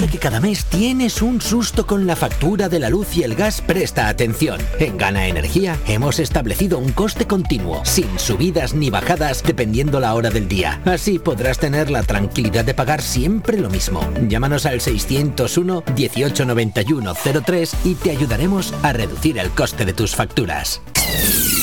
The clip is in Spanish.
que cada mes tienes un susto con la factura de la luz y el gas, presta atención. En Gana Energía hemos establecido un coste continuo, sin subidas ni bajadas dependiendo la hora del día. Así podrás tener la tranquilidad de pagar siempre lo mismo. Llámanos al 601 18 91 03 y te ayudaremos a reducir el coste de tus facturas.